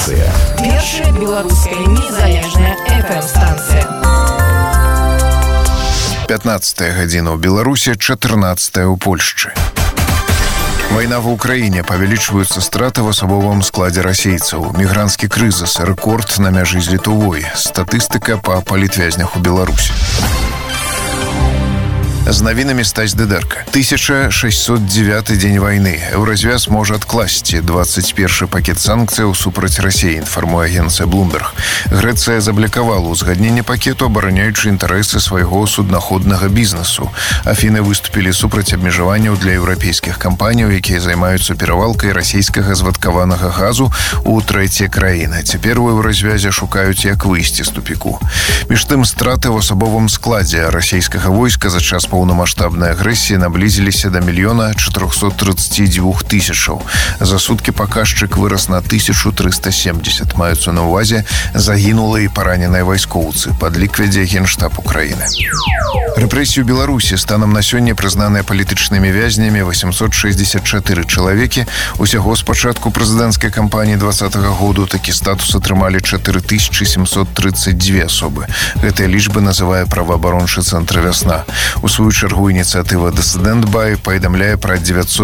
Рацыя. Першая беларуская незалежная FM-станцыя. 15 гадзіна ў Беларусі, 14 ў Польшчы. Вайна ва ўкраіне, павялічваюцца страты в асабовым складзе расейцаў. Мігранцкі крызіс, рэкорд на мяжы з Літвой. Статыстыка па палітвязнях у Беларусі. З навінамі Стась Дыдэрка. 1609 дзень вайны. Еўразвяз можа адкласці 21 пакет санкцыяў супраць Расіі, інфармуе агенцыя Bloomberg. Грэцыя заблякавала ўзгадненне пакету, абараняючы інтарэсы свайго суднаходнага бізнесу. Афіны выступілі супраць абмежаванняў для еўрапейскіх кампаніяў, якія займаюцца перавалкай расійскага звадкаванага газу ў трэція краіны. Цяпер у еўразвязе шукаюць, як выйсці з тупіку. Між тым, страты ў асабовым складзе расійскага войска за час паўнамаштабнай агрэсіі наблізіліся да 1 432 000. За суткі паказчык вырас на 1370. Маюцца на ўвазе загінулыя і параненыя вайскоўцы. Падлік вядзе Генштаб Украіны. Рэпрэсію Беларусі станам на сёння прызнаныя палітычнымі вязнямі 864 чалавекі. Усяго з пачатку прэзідэнцкай кампаніі 2020 году такі статус атрымалі 4732 асобы. Гэтыя лічбы называе праваабарончы цэнтр «Вясна». У сваю чаргу ініцыятыва «Дысідэнт Бай» паведамляе пра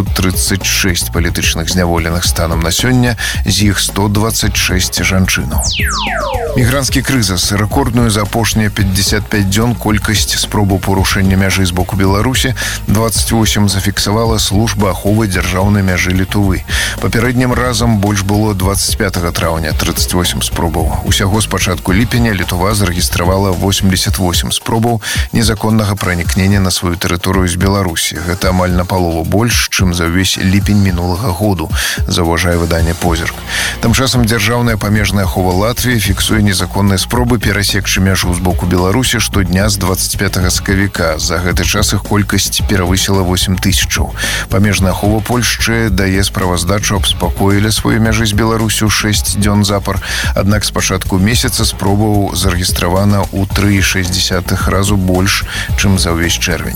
936 палітычных зняволеных станам на сёння, з іх 126 жанчынаў. Мігранцкі крызіс, рэкордную за апошнія 55 дзён колькасць спробаў парушэння мяжы з боку Беларусі 28 зафіксавала служба аховы дзяржаўнай мяжы Літвы. Папярэднім разам больш было 25 траўня, 38 спробаў. Усяго з пачатку ліпеня Літва зарэгістравала 88 спробаў незаконнага пранікнення на сваю тэрыторыю з Беларусі. Гэта амаль на палову больш, чым за ўвесь ліпень мінулага году, заўважае выданне «Позірк». Тым часам дзяржаўная памежная ахова Латвіі фіксуе незаконныя спробы перасекчы мяжу з боку Беларусі штодня з 25 сакавіка. За гэты час іх колькасць перавысіла 8000. Памежная ахова Польшчы дае справаздачу аб спакоі ля сваёй мяжы з Беларусю 6 дзён запар. Аднак з пачатку месяца спробаў зарэгістравана ў 3,6 разу больш, чым за ўвесь чэрвень.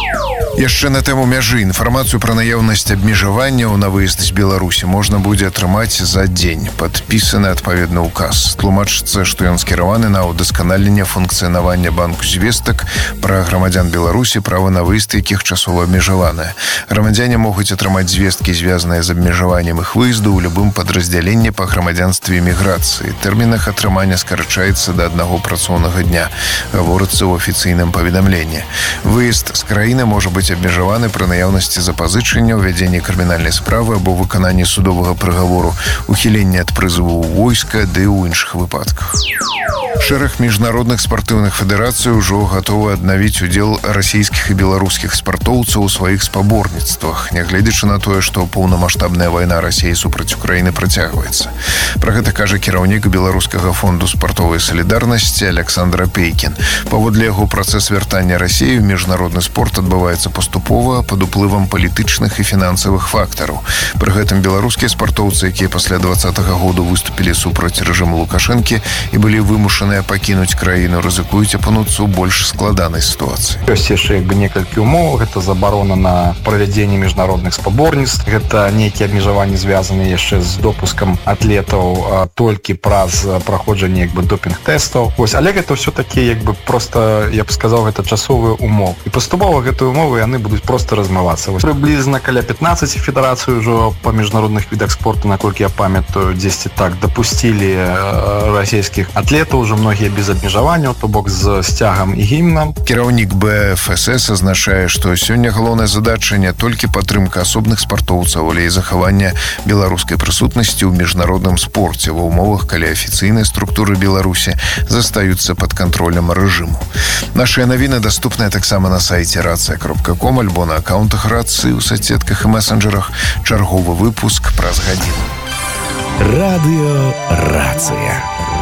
Яшчэ на тэму мяжы. Інфармацыю пра наяўнасць абмежаванняў на выезд з Беларусі можна будзе атрымаць за дзень. Падпісаны адпаведны ўказ. Тлумачыцца, што ён скіраваны на ўдасканаленне функцыянавання банку звестак пра грамадзян Беларусі, права на выезд якіх часова абмежаванае. Грамадзяне могуць атрымаць звесткі, звязаныя з абмежаваннем іх выезду ў любым падраздзяленні па грамадзянстве і міграцыі. Тэрмін іх атрымання скарачаецца да 1 працоўнага дня, гаворыцца ў афіцыйным паведамленні. Выезд з краіны можа быць абмежаваны пры наяўнасці запазычання, ўвядзенні крымінальнай справы або выкананні судовага прыгавору, ухіленні ад прызыву ў войска ды ў іншых выпадках. Шэраг міжнародных спартыўных федэрацый ужо гатовы аднавіць удзел расійскіх і беларускіх спартоўцаў у сваіх спаборніцтвах, нягледзячы на тое, што паўнамаштабная вайна Расіі супраць Украіны працягваецца. Пра гэта кажа кіраўнік беларускага фонду спартовай салідарнасці Александр Пейкін. Паводле яго, працэс вяртання Расіі ў міжнародны спорт адбываецца паступова пад уплывам палітычных і фінансавых фактараў. Пры гэтым беларускія спартоўцы, якія пасля 2020 году выступілі супраць рэжыму Лукашэнкі і былі вымушаныя пакінуць краіну, рызыкуюць апынуцца ў больш складанай сітуацыі. Ёсць яшчэ некалькі умоў. Гэта забарона на правядзенне міжнародных спаборніцтв. Гэта нейкія абмежаванні, звязаныя яшчэ з допускам атлетаў толькі праз праходжанне допінг-тэстаў. Але гэта ўсё-такі проста, я б сказаў, гэта часовыя умовы. І паступова гэтыя умовы яны будуць проста размывацца. Прыблізна каля 15 федэрацый ужо па міжнародных відах спорту, наколькі я памятаю, дзесьці так дапусцілі расійскіх атлетаў, ужо многія без абмежаванняў, то бок з сцягам і гімнам. Кіраўнік БФСС азначае, што сёння галоўная задача не толькі падтрымка асобных спартоўцаў, але і захаванне беларускай прысутнасці ў міжнародным спорце ва ўмовах, калі афіцыйныя структуры Беларусі застаюцца пад кантролем рэжыму. Нашыя навіны даступныя таксама на сайце racja.com альбо на акаунтах Рацыі ў соцсетках і месенджерах. Чарговы выпуск праз гадзіну. Радыё Рацыя.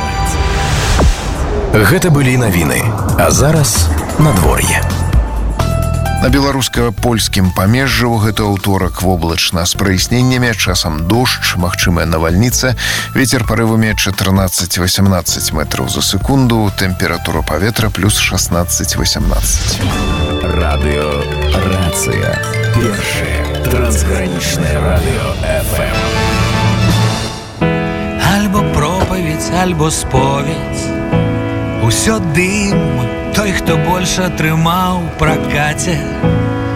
Гэта былі навіны. А зараз надвор'е. На беларуска-польскім памежжы ў гэты аўторак воблачна з праясненнямі, часам дождж, магчымая навальніца, вецер парывамі 14-18 метраў за секунду, тэмпература паветра плюс 16-18. Радыё Рацыя. Першае трансгранічнае радыё FM. Альбо про альбо споведь. Усё дым, той, хто больш атрымаў у пракаце.